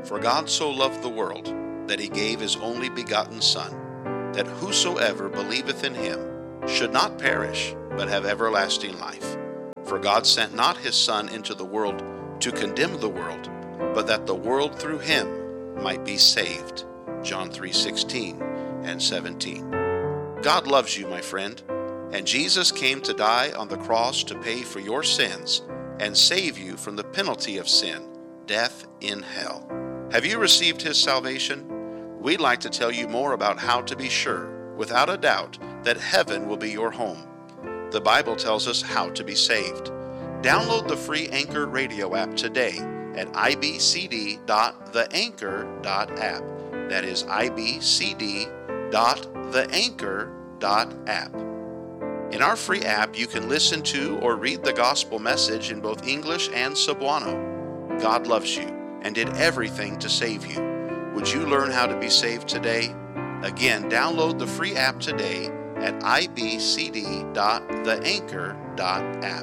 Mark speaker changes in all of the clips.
Speaker 1: For God so loved the world, that he gave his only begotten Son, that whosoever believeth in him should not perish, but have everlasting life. For God sent not his Son into the world to condemn the world, but that the world through him might be saved. John 3:16 and 17. God loves you, my friend, and Jesus came to die on the cross to pay for your sins and save you from the penalty of sin, death in hell. Have you received his salvation? We'd like to tell you more about how to be sure, without a doubt, that heaven will be your home. The Bible tells us how to be saved. Download the free Anchor radio app today at ibcd.theanchor.app. That is ibcd.theanchor.app. In our free app, you can listen to or read the gospel message in both English and Cebuano. God loves you and did everything to save you. Would you learn how to be saved today? Again, download the free app today at ibcd.theanchor.app.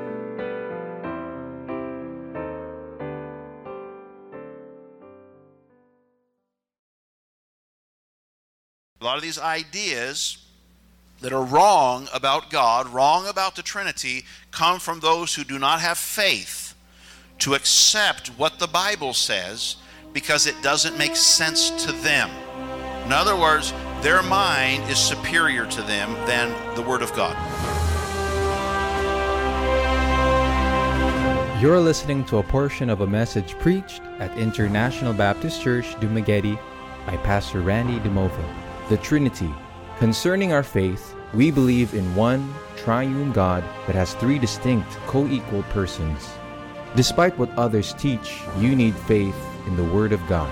Speaker 1: A lot of these ideas that are wrong about God, wrong about the Trinity, come from those who do not have faith to accept what the Bible says because it doesn't make sense to them. In other words, their mind is superior to them than the Word of God.
Speaker 2: You're listening to a portion of a message preached at International Baptist Church, Dumaguete by Pastor Randy DeMova. The Trinity. Concerning our faith, we believe in one triune God that has three distinct co-equal persons. Despite what others teach, you need faith in the Word of God.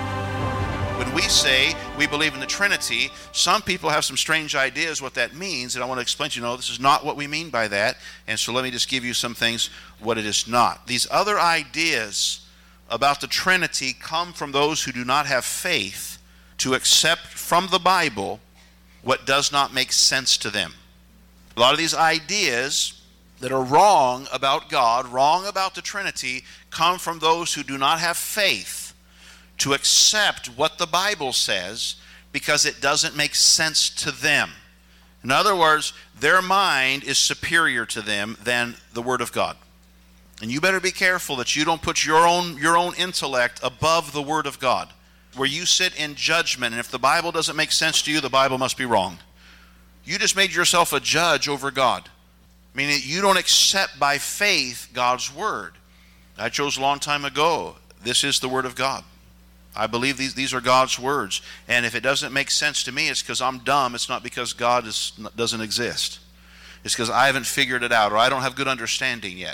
Speaker 1: When we say we believe in the Trinity, some people have some strange ideas what that means, and I want to explain to you, this is not what we mean by that, and so let me just give you some things what it is not. These other ideas about the Trinity come from those who do not have faith to accept from the Bible what does not make sense to them. A lot of these ideas that are wrong about God, wrong about the Trinity, come from those who do not have faith to accept what the Bible says because it doesn't make sense to them. In other words, their mind is superior to them than the Word of God. And you better be careful that you don't put your own intellect above the Word of God, where you sit in judgment, and if the Bible doesn't make sense to you, the Bible must be wrong. You just made yourself a judge over God, meaning that you don't accept by faith God's Word. I chose a long time ago, this is the Word of God. I believe these are God's words, and if it doesn't make sense to me, it's because I'm dumb. It's not because God doesn't exist. It's because I haven't figured it out, or I don't have good understanding yet.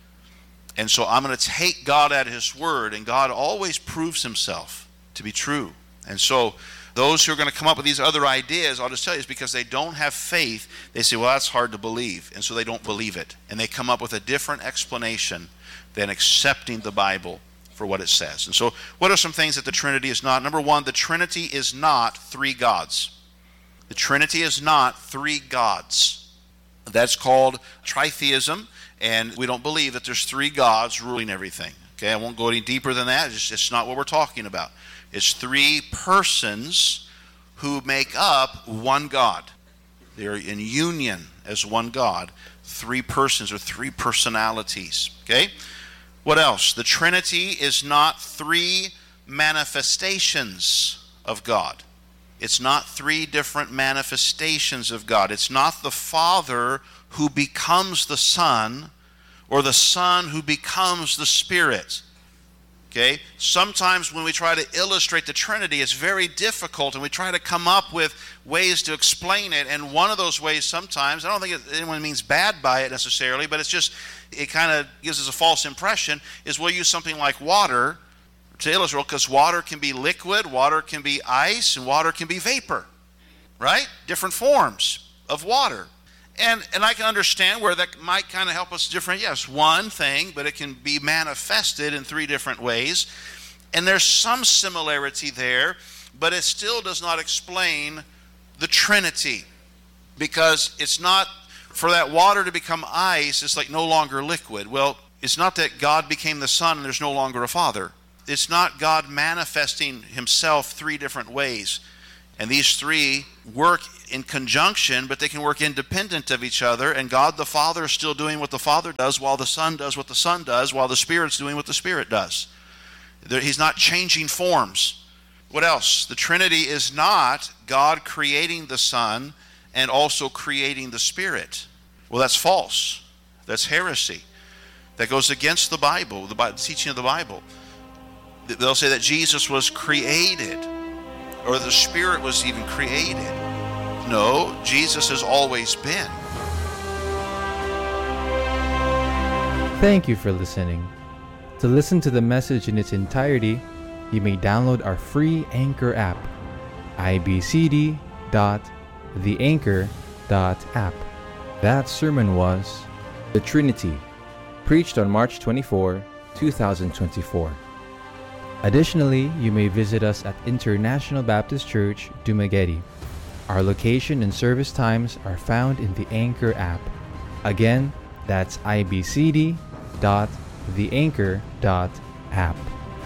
Speaker 1: And so I'm going to take God at His Word, and God always proves Himself to be true. And so those who are going to come up with these other ideas, I'll just tell you, is because they don't have faith. They say, well, that's hard to believe, and so they don't believe it. And they come up with a different explanation than accepting the Bible for what it says. And so what are some things that the Trinity is not? Number one, the Trinity is not three gods. The Trinity is not three gods. That's called tritheism, and we don't believe that there's three gods ruling everything. Okay, I won't go any deeper than that. It's not what we're talking about. It's three persons who make up one God. They're in union as one God. Three persons or three personalities. Okay? What else? The Trinity is not three manifestations of God. It's not three different manifestations of God. It's not the Father who becomes the Son or the Son who becomes the Spirit. Okay? Sometimes when we try to illustrate the Trinity, it's very difficult, and we try to come up with ways to explain it. And one of those ways sometimes, I don't think anyone means bad by it necessarily, but it kind of gives us a false impression, is we'll use something like water to illustrate, because water can be liquid, water can be ice, and water can be vapor, right? Different forms of water. And I can understand where that might kind of help us different. Yes, one thing, but it can be manifested in three different ways. And there's some similarity there, but it still does not explain the Trinity. Because it's not, for that water to become ice, it's like no longer liquid. Well, it's not that God became the Son and there's no longer a Father. It's not God manifesting himself three different ways. And these three work in conjunction, but they can work independent of each other. And God the Father is still doing what the Father does, while the Son does what the Son does, while the Spirit's doing what the Spirit does. He's not changing forms. What else? The Trinity is not God creating the Son and also creating the Spirit. Well, that's false. That's heresy. That goes against the Bible, the teaching of the Bible. They'll say that Jesus was created, or the Spirit was even created. No, Jesus has always been.
Speaker 2: Thank you for listening. To listen to the message in its entirety, you may download our free Anchor app, ibcd.theanchor.app. That sermon was The Trinity, preached on March 24, 2024. Additionally, you may visit us at International Baptist Church, Dumaguete. Our location and service times are found in the Anchor app. Again, that's ibcd.theanchor.app.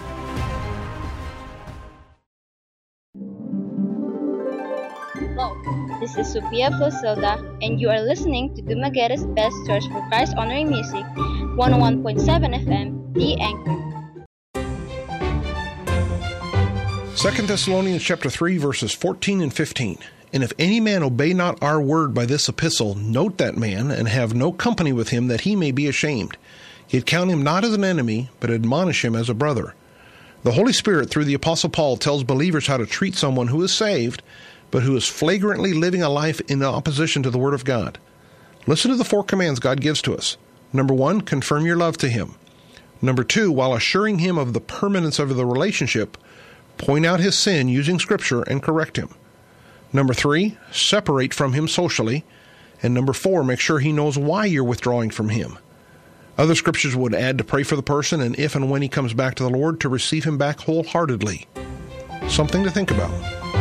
Speaker 3: Hello, this is Sophia Fosilda, and you are listening to Dumaguete's Best Church for Christ Honoring Music, 101.7 FM, The Anchor.
Speaker 4: 2 Thessalonians chapter 3, verses 14 and 15. And if any man obey not our word by this epistle, note that man, and have no company with him, that he may be ashamed. Yet count him not as an enemy, but admonish him as a brother. The Holy Spirit, through the Apostle Paul, tells believers how to treat someone who is saved, but who is flagrantly living a life in opposition to the Word of God. Listen to the 4 commands God gives to us. Number 1, confirm your love to him. Number 2, while assuring him of the permanence of the relationship, point out his sin using Scripture and correct him. Number 3, separate from him socially. And number 4, make sure he knows why you're withdrawing from him. Other scriptures would add to pray for the person, and if and when he comes back to the Lord, to receive him back wholeheartedly. Something to think about.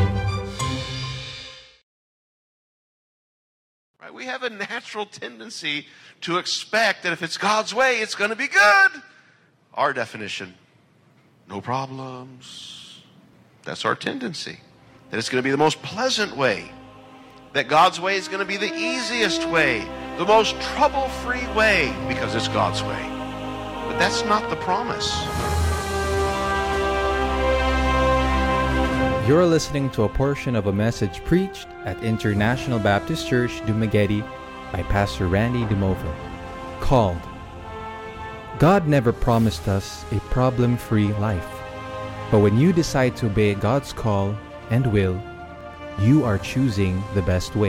Speaker 1: Right? We have a natural tendency to expect that if it's God's way, it's going to be good. Our definition, no problems. That's our tendency. That it's going to be the most pleasant way. That God's way is going to be the easiest way. The most trouble-free way, because it's God's way. But that's not the promise.
Speaker 2: You're listening to a portion of a message preached at International Baptist Church, Dumaguete, by Pastor Randy DeMova, called God Never Promised Us a Problem-Free Life. But when you decide to obey God's call and will, you are choosing the best way.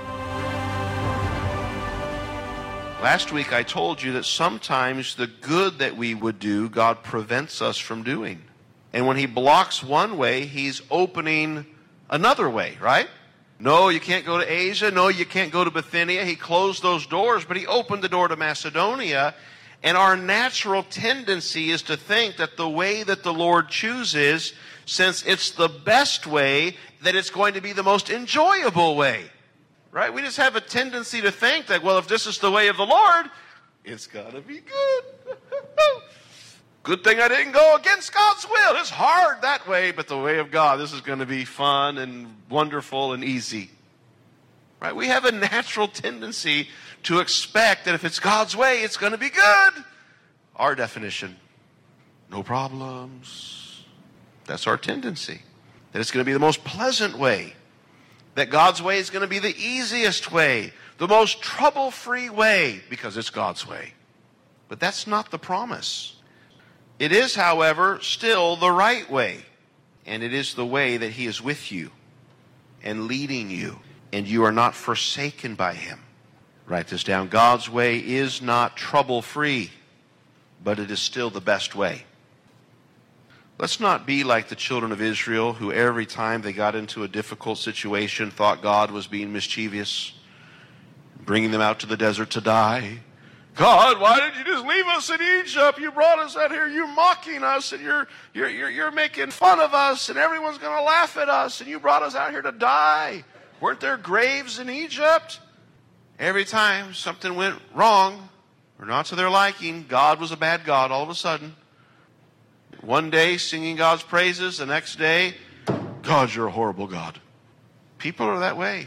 Speaker 1: Last week I told you that sometimes the good that we would do, God prevents us from doing. And when he blocks one way, he's opening another way, right? No, you can't go to Asia. No, you can't go to Bithynia. He closed those doors, but he opened the door to Macedonia. And our natural tendency is to think that the way that the Lord chooses, since it's the best way, that it's going to be the most enjoyable way. Right? We just have a tendency to think that, well, if this is the way of the Lord, it's got to be good. Good thing I didn't go against God's will. It's hard that way, but the way of God, this is going to be fun and wonderful and easy. Right? We have a natural tendency to expect that if it's God's way, it's going to be good. Our definition, no problems. That's our tendency. That it's going to be the most pleasant way. That God's way is going to be the easiest way. The most trouble-free way, because it's God's way. But that's not the promise. It is, however, still the right way. And it is the way that he is with you and leading you. And you are not forsaken by him. Write this down. God's way is not trouble-free, but it is still the best way. Let's not be like the children of Israel, who every time they got into a difficult situation thought God was being mischievous, bringing them out to the desert to die. God, why did you just leave us in Egypt? You brought us out here. You're mocking us, and you're making fun of us, and everyone's going to laugh at us, and you brought us out here to die. Weren't there graves in Egypt? Every time something went wrong or not to their liking, God was a bad God all of a sudden. One day singing God's praises, the next day, God, you're a horrible God. People are that way.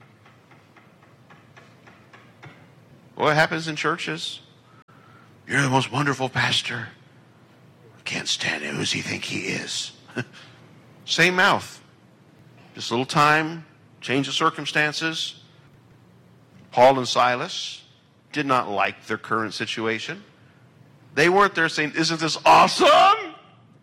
Speaker 1: What happens in churches? You're the most wonderful pastor. Can't stand him. Who does he think he is? Same mouth. Just a little time, change of circumstances. Paul and Silas did not like their current situation. They weren't there saying, isn't this awesome?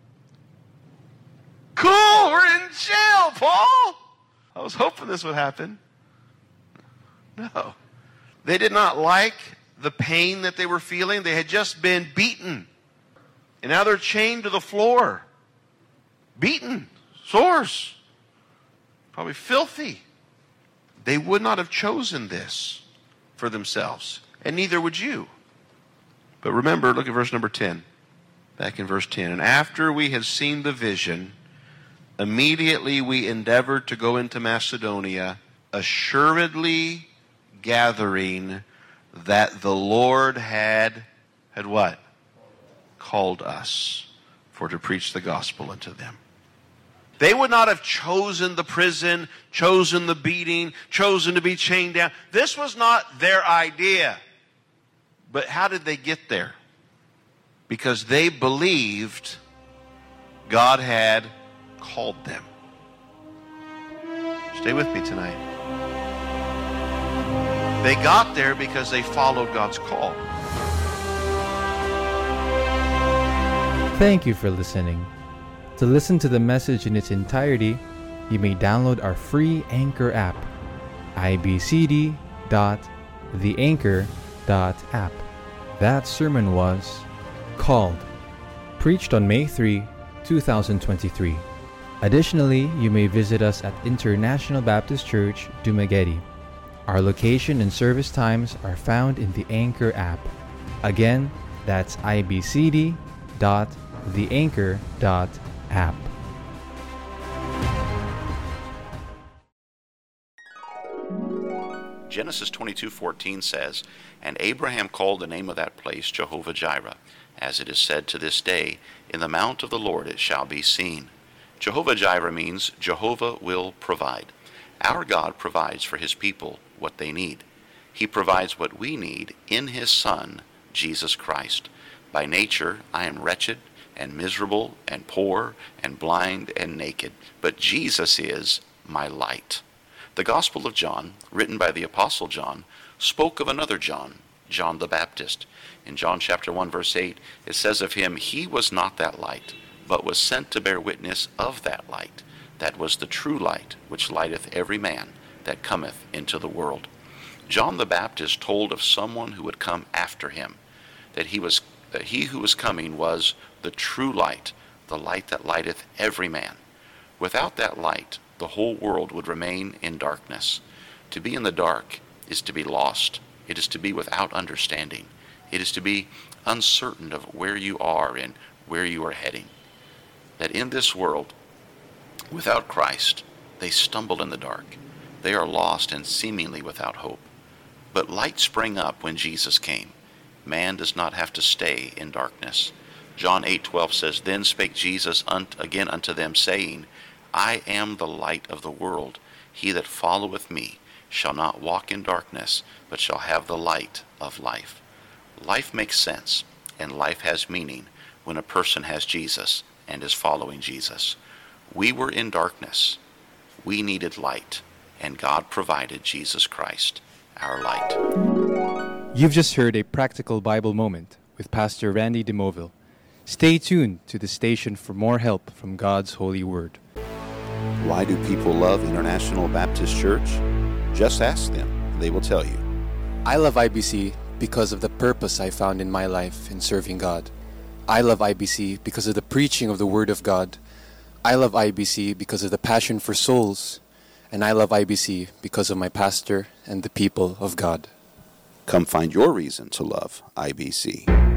Speaker 1: Cool, we're in jail, Paul. I was hoping this would happen. No. They did not like the pain that they were feeling. They had just been beaten. And now they're chained to the floor. Beaten. Sores. Probably filthy. They would not have chosen this for themselves. And neither would you. But remember, look at verse number 10. Back in verse 10. And after we had seen the vision, immediately we endeavored to go into Macedonia, assuredly gathering that the Lord had what? Called us for to preach the gospel unto them. They would not have chosen the prison, chosen the beating, chosen to be chained down. This was not their idea. But how did they get there? Because they believed God had called them. Stay with me tonight. They got there because they followed God's call.
Speaker 2: Thank you for listening. To listen to the message in its entirety, you may download our free Anchor app, ibcd.theanchor.app. That sermon was Called, preached on May 3, 2023. Additionally, you may visit us at International Baptist Church, Dumaguete. Our location and service times are found in the Anchor app. Again, that's ibcd.theanchor.app.
Speaker 1: Genesis 22:14 says, And Abraham called the name of that place Jehovah-Jireh, as it is said to this day, In the mount of the Lord it shall be seen. Jehovah-Jireh means Jehovah will provide. Our God provides for his people what they need. He provides what we need in his Son, Jesus Christ. By nature, I am wretched and miserable and poor and blind and naked, but Jesus is my light. The Gospel of John, written by the Apostle John, spoke of another John, John the Baptist. In John chapter 1, verse 8, it says of him, He was not that light, but was sent to bear witness of that light. That was the true light, which lighteth every man that cometh into the world. John the Baptist told of someone who would come after him, that he who was coming was the true light, the light that lighteth every man. Without that light, the whole world would remain in darkness. To be in the dark is to be lost. It is to be without understanding. It is to be uncertain of where you are and where you are heading. That in this world, without Christ, they stumble in the dark. They are lost and seemingly without hope. But light sprang up when Jesus came. Man does not have to stay in darkness. John 8:12 says, Then spake Jesus again unto them, saying, I am the light of the world. He that followeth me shall not walk in darkness, but shall have the light of life. Life makes sense, and life has meaning when a person has Jesus and is following Jesus. We were in darkness. We needed light, and God provided Jesus Christ, our light.
Speaker 2: You've just heard a practical Bible moment with Pastor Randy DeMoville. Stay tuned to the station for more help from God's holy word.
Speaker 1: Why do people love International Baptist Church? Just ask them. They will tell you.
Speaker 5: I love IBC because of the purpose I found in my life in serving God. I love IBC because of the preaching of the Word of God. I love IBC because of the passion for souls. And I love IBC because of my pastor and the people of God.
Speaker 1: Come find your reason to love IBC.